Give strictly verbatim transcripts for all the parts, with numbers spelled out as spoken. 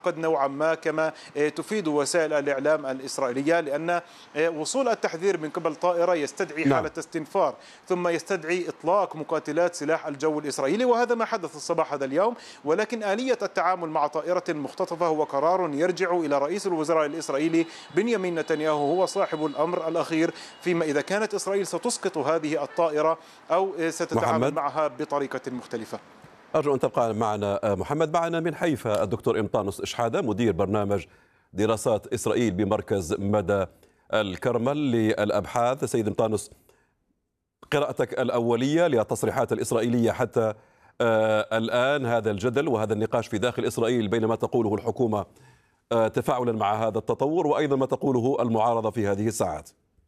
قد نوعا ما كما تفيد وسائل الإعلام الإسرائيلية، لأن وصول التحذير من قبل طائرة يستدعي نعم. حالة استنفار، ثم يستدعي إطلاق مقاتلات سلاح الجو الإسرائيلي، وهذا ما حدث الصباح هذا اليوم. ولكن آلية التعامل مع طائرة مختطفة هو قرار يرجع إلى رئيس الوزراء الإسرائيلي بنيامين نتنياهو، هو صاحب الأمر الأخير فيما إذا كانت إسرائيل ستسقط هذه الطائرة أو ستتعامل محمد. معها بطريقة مختلفة. أرجو أن تبقى معنا محمد. معنا من حيفا الدكتور إمطانوس إشحادة، مدير برنامج دراسات إسرائيل بمركز مدى الكرمل للأبحاث. سيد إمطانوس، قراءتك الأولية للتصريحات الإسرائيلية حتى آه الآن، هذا الجدل وهذا النقاش في داخل إسرائيل بين ما تقوله الحكومة آه تفاعلا مع هذا التطور، وأيضا ما تقوله المعارضة في هذه الساعات.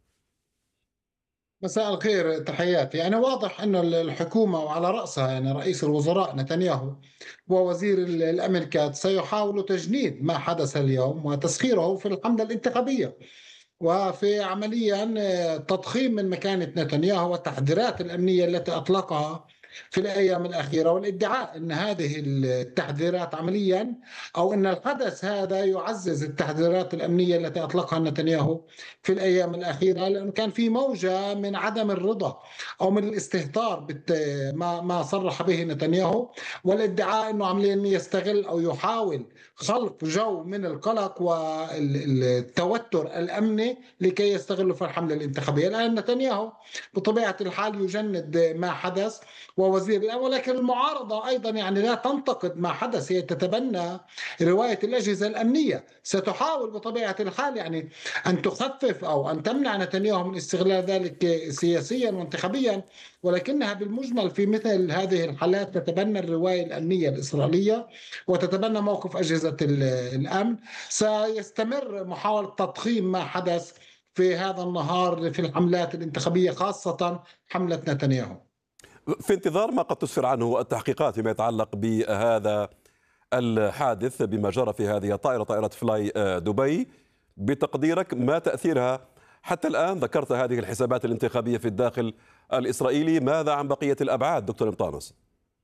مساء الخير، تحياتي. يعني واضح أن الحكومة وعلى رأسها يعني رئيس الوزراء نتنياهو ووزير الأمن كات سيحاولوا تجنيد ما حدث اليوم وتسخيره في الحملة الانتخابية، وفي عمليا تضخيم من مكانة نتنياهو والتحذيرات الأمنية التي أطلقها في الأيام الأخيرة، والادعاء أن هذه التحذيرات عمليا أو أن الحدث هذا يعزز التحذيرات الأمنية التي أطلقها نتنياهو في الأيام الأخيرة، لأنه كان في موجة من عدم الرضا أو من الاستهتار بما ما صرح به نتنياهو، والادعاء أنه عمليا يستغل أو يحاول خلق جو من القلق والتوتر الأمني لكي يستغلوا في الحملة الانتخابية. الآن نتنياهو بطبيعة الحال يجند ما حدث ووزير الأمن، ولكن المعارضة أيضا يعني لا تنتقد ما حدث، هي تتبنى رواية الأجهزة الأمنية، ستحاول بطبيعة الحال يعني أن تخفف أو أن تمنع نتنياهو من استغلال ذلك سياسيا وانتخابيا، ولكنها بالمجمل في مثل هذه الحالات تتبنى الرواية الأمنية الإسرائيلية وتتبنى موقف أجهزة الأمن. سيستمر محاولة تضخيم ما حدث في هذا النهار في الحملات الانتخابية، خاصة حملة نتنياهو. في انتظار ما قد تسفر عنه التحقيقات فيما يتعلق بهذا الحادث بما جرى في هذه الطائرة، طائرة فلاي دبي، بتقديرك ما تأثيرها حتى الآن؟ ذكرت هذه الحسابات الانتخابية في الداخل الإسرائيلي، ماذا عن بقية الأبعاد دكتور إمطانوس؟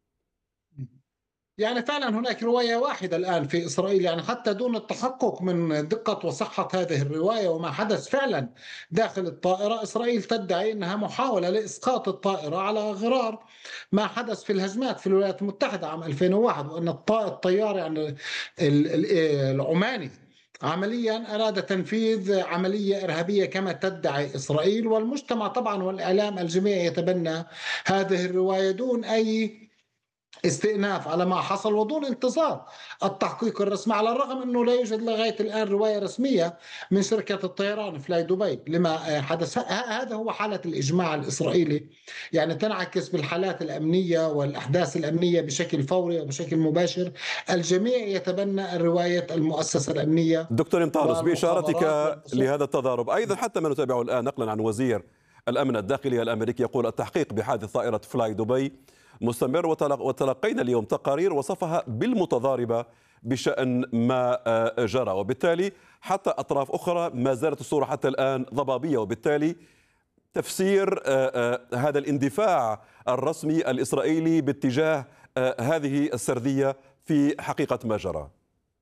يعني فعلا هناك رواية واحدة الآن في إسرائيل، يعني حتى دون التحقق من دقة وصحة هذه الرواية وما حدث فعلا داخل الطائرة. إسرائيل تدعي أنها محاولة لإسقاط الطائرة على غرار ما حدث في الهجمات في الولايات المتحدة عام ألفين وواحد، وأن الطيار يعني العماني عمليا أراد تنفيذ عملية إرهابية كما تدعي إسرائيل، والمجتمع طبعا والإعلام الجميع يتبنى هذه الرواية دون أي استئناف على ما حصل ودون انتظار التحقيق الرسمي، على الرغم أنه لا يوجد لغاية الآن رواية رسمية من شركة الطيران فلاي دبي لما حدث. هذا هو حالة الإجماع الإسرائيلي، يعني تنعكس بالحالات الأمنية والأحداث الأمنية بشكل فوري وبشكل مباشر. الجميع يتبنى رواية المؤسسة الأمنية. دكتور إمطانوس، بإشارتك لهذا التضارب أيضا حتى ما نتابعه الآن نقلا عن وزير الأمن الداخلي الأمريكي يقول التحقيق بحادث طائرة فلاي دبي مستمر، وتلقينا اليوم تقارير وصفها بالمتضاربة بشأن ما جرى، وبالتالي حتى أطراف أخرى ما زالت الصورة حتى الآن ضبابية، وبالتالي تفسير هذا الاندفاع الرسمي الإسرائيلي باتجاه هذه السردية في حقيقة ما جرى.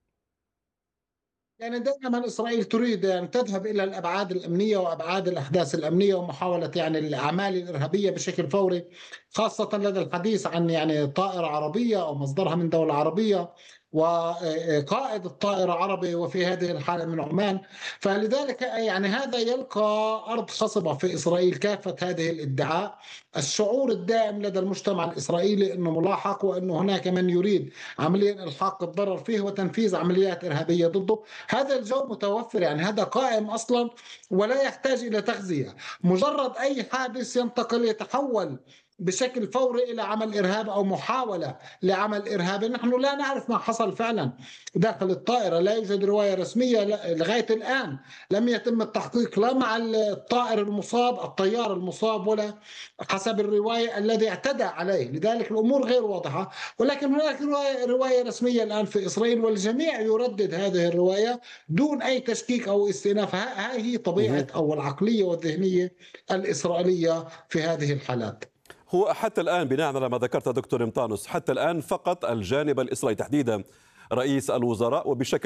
يعني دائما إسرائيل تريد أن تذهب إلى الأبعاد الأمنية وأبعاد الأحداث الأمنية ومحاولة يعني الأعمال الإرهابية بشكل فوري، خاصة لدى الحديث عن يعني طائرة عربية أو مصدرها من دولة عربية وقائد الطائرة عربي وفي هذه الحالة من عمان. فلذلك يعني هذا يلقى أرض خصبة في إسرائيل كافة هذه الادعاء. الشعور الدائم لدى المجتمع الإسرائيلي أنه ملاحق وأنه هناك من يريد عمليا إلحاق الضرر فيه وتنفيذ عمليات إرهابية ضده. هذا الجو متوفر، يعني هذا قائم أصلا ولا يحتاج إلى تغذية. مجرد أي حادث ينتقل يتحول بشكل فوري إلى عمل إرهاب أو محاولة لعمل إرهابي. نحن لا نعرف ما حصل فعلا داخل الطائرة، لا يوجد رواية رسمية لغاية الآن، لم يتم التحقيق لا مع الطائر المصاب الطيار المصاب ولا حسب الرواية الذي اعتدى عليه، لذلك الأمور غير واضحة. ولكن هناك رواية, رواية رسمية الآن في إسرائيل والجميع يردد هذه الرواية دون أي تشكيك أو استئناف. هذه طبيعة أو العقلية والذهنية الإسرائيلية في هذه الحالات. هو حتى الآن بناء على ما ذكرت دكتور إمطانوس، حتى الآن فقط الجانب الإسرائيلي تحديدا رئيس الوزراء وبشكل